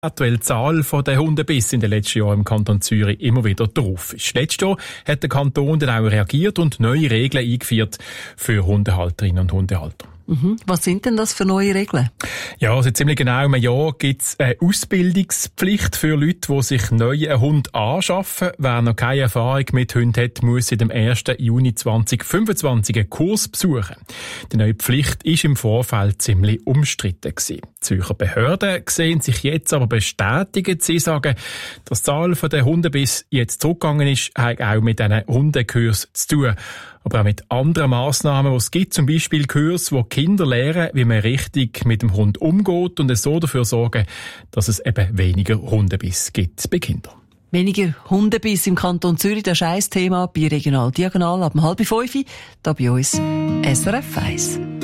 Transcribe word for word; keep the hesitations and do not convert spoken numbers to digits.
Aktuelle Zahl der Hundebisse in den letzten Jahren im Kanton Zürich immer wieder drauf ist. Letztes Jahr hat der Kanton dann auch reagiert und neue Regeln eingeführt für Hundehalterinnen und Hundehalter. Mhm. Was sind denn das für neue Regeln? Ja, also ziemlich genau im Jahr gibt es eine Ausbildungspflicht für Leute, die sich neu einen Hund anschaffen. Wer noch keine Erfahrung mit Hunden hat, muss seit dem ersten Juni zweitausendfünfundzwanzig einen Kurs besuchen. Die neue Pflicht war im Vorfeld ziemlich umstritten gewesen. Die Zürcher Behörden sehen sich jetzt aber bestätigt. Sie sagen, dass die Zahl der Hundebiss jetzt zurückgegangen ist, hat auch mit diesen Hundekursen zu tun. Aber auch mit anderen Massnahmen, die es gibt, zum Beispiel Kurse, wo Kinder lernen, wie man richtig mit dem Hund umgeht und so dafür sorgen, dass es eben weniger Hundebiss gibt bei Kindern. Weniger Hundebiss im Kanton Zürich, das ist ein Thema bei Regional Diagonal ab halb fünf, da bei uns S R F eins.